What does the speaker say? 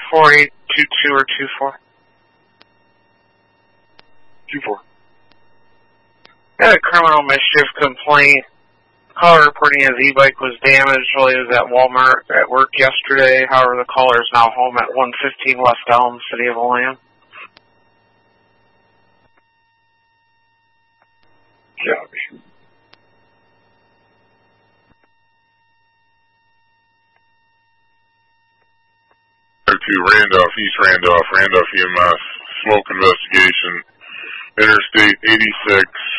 4822 or 24? 24. Got a criminal mischief complaint. Caller reporting his e-bike was damaged while he was at Walmart at work yesterday. However, the caller is now home at 115 West Elm, City of Olean. Copy. To Randolph, East Randolph, Randolph EMS, smoke investigation, Interstate 86,